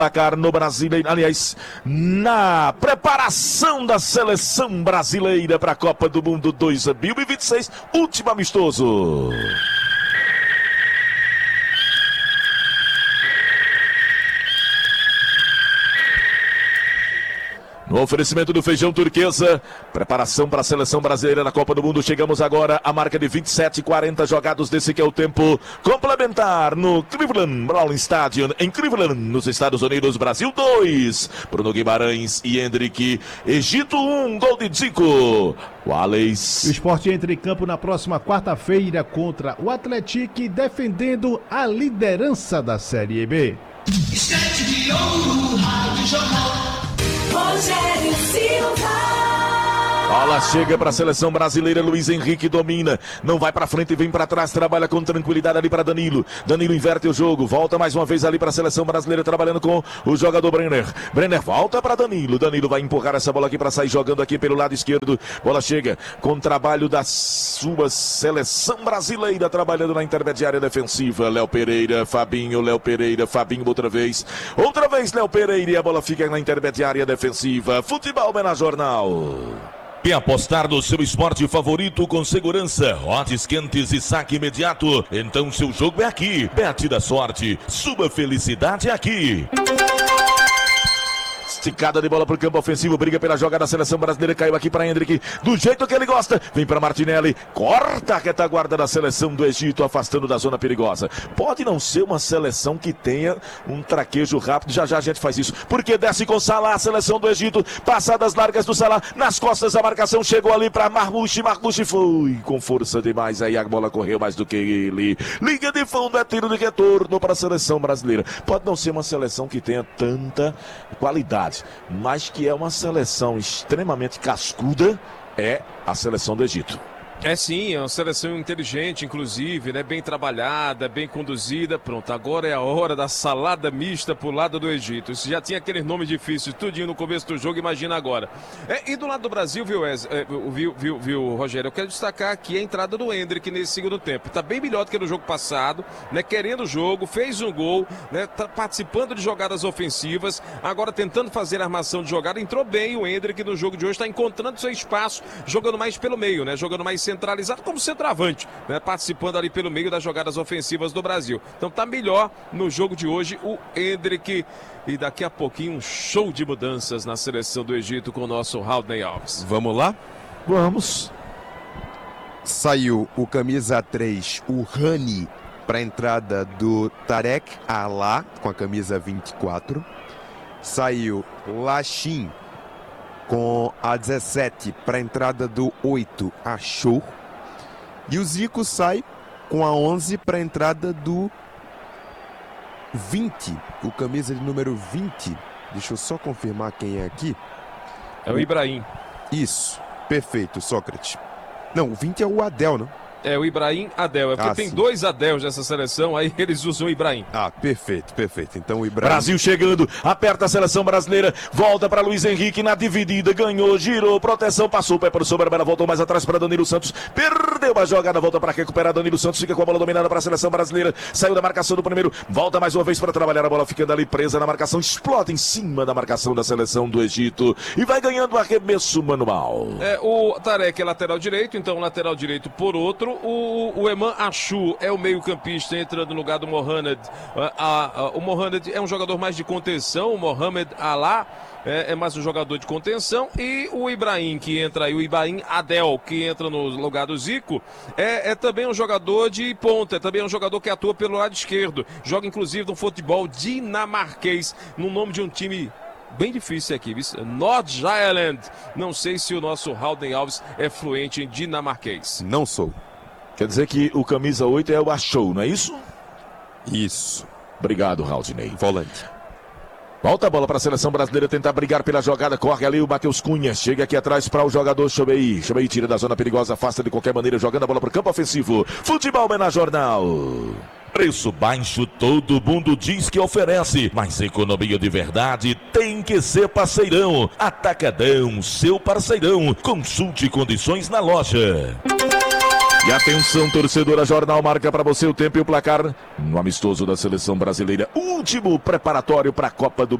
placar no Brasileiro, aliás, na preparação da seleção brasileira para a Copa do Mundo 2026, último amistoso. No oferecimento do Feijão Turquesa, preparação para a seleção brasileira na Copa do Mundo. Chegamos agora à marca de 27:40 jogados desse que é o tempo complementar no Cleveland Brown Stadium, em Cleveland, nos Estados Unidos. Brasil 2, Bruno Guimarães e Hendrick. Egito 1, gol de Zico. Wallace. O Sport entra em campo na próxima quarta-feira contra o Atlético, defendendo a liderança da Série B. Estante de ouro, Rádio Jornal. Rogério Silva. Bola chega para a seleção brasileira, Luiz Henrique domina, não vai para frente e vem para trás, trabalha com tranquilidade ali para Danilo. Danilo inverte o jogo, volta mais uma vez ali para a seleção brasileira, trabalhando com o jogador Brenner. Brenner volta para Danilo, Danilo vai empurrar essa bola aqui para sair jogando aqui pelo lado esquerdo. Bola chega com trabalho da sua seleção brasileira, trabalhando na intermediária defensiva. Léo Pereira, Fabinho outra vez Léo Pereira, e a bola fica na intermediária defensiva. Futebol na Jornal. E apostar no seu esporte favorito com segurança, odds quentes e saque imediato. Então seu jogo é aqui. Bet da sorte, sua felicidade é aqui. Esticada de bola para o campo ofensivo, briga pela jogada da seleção brasileira, caiu aqui para Hendrick, do jeito que ele gosta, vem para Martinelli, corta a retaguarda da seleção do Egito, afastando da zona perigosa. Pode não ser uma seleção que tenha um traquejo rápido, já a gente faz isso, porque desce com Salah, a seleção do Egito, passadas largas do Salah, nas costas da marcação, chegou ali para Marmouche foi com força demais, aí a bola correu mais do que ele, liga de fundo, é tiro de retorno para a seleção brasileira. Pode não ser uma seleção que tenha tanta qualidade, mas que é uma seleção extremamente cascuda, é a seleção do Egito. É sim, é uma seleção inteligente, inclusive, né? Bem trabalhada, bem conduzida. Pronto, agora é a hora da salada mista pro lado do Egito. Se já tinha aqueles nomes difíceis, tudinho no começo do jogo, imagina agora. E do lado do Brasil, viu, Rogério? Eu quero destacar aqui a entrada do Hendrick nesse segundo tempo. Tá bem melhor do que no jogo passado, né? Querendo o jogo, fez um gol, né? Tá participando de jogadas ofensivas, agora tentando fazer a armação de jogada. Entrou bem o Hendrick no jogo de hoje, tá encontrando seu espaço, jogando mais pelo meio, né? Jogando mais centralizado como centroavante, né? Participando ali pelo meio das jogadas ofensivas do Brasil. Então tá melhor no jogo de hoje o Hendrick, e daqui a pouquinho um show de mudanças na seleção do Egito com o nosso Haldney Alves. Vamos lá? Vamos. Saiu o camisa 3, o Rani, para a entrada do Tarek Alá com a camisa 24. Saiu Lachin com a 17 para a entrada do 8, Achou. E o Zico sai com a 11 para a entrada do 20, o camisa de número 20. Deixa eu só confirmar quem é aqui. É o Ibrahim. Isso, perfeito, Sócrates. Não, o 20 é o Adel, não? É o Ibrahim Adel, é porque tem dois Adels nessa seleção, aí eles usam o Ibrahim. Perfeito. Então o Ibrahim... Brasil chegando, aperta a seleção brasileira, volta para Luiz Henrique na dividida, ganhou, girou, proteção, passou o pé para o Sobrabela, voltou mais atrás para Danilo Santos, perdeu a jogada, volta para recuperar Danilo Santos, fica com a bola dominada para a seleção brasileira, saiu da marcação do primeiro, volta mais uma vez para trabalhar a bola, ficando ali presa na marcação, explode em cima da marcação da seleção do Egito e vai ganhando o arremesso manual. O Tarek é lateral direito, então lateral direito por outro, o Eman Achou é o meio-campista entrando no lugar do Mohamed. O Mohamed é um jogador mais de contenção, o Mohamed Alá é mais um jogador de contenção, e o Ibrahim que entra aí, o Ibrahim Adel, que entra no lugar do Zico, é também um jogador de ponta, é também um jogador que atua pelo lado esquerdo, joga inclusive no futebol dinamarquês, no nome de um time bem difícil aqui, Nordjylland. Não sei se o nosso Haldney Alves é fluente em dinamarquês. Não sou. Quer dizer que o camisa 8 é o Achou, não é isso? Isso. Obrigado, Haldney. Volante. Volta a bola para a seleção brasileira tentar brigar pela jogada. Corre ali o Matheus Cunha. Chega aqui atrás para o jogador Chobei. Chobei tira da zona perigosa, afasta de qualquer maneira, jogando a bola para o campo ofensivo. Futebol na Jornal. Preço baixo todo mundo diz que oferece, mas economia de verdade tem que ser Parceirão. Atacadão, seu parceirão. Consulte condições na loja. E atenção, torcedora, Jornal marca para você o tempo e o placar no amistoso da seleção brasileira. Último preparatório para a Copa do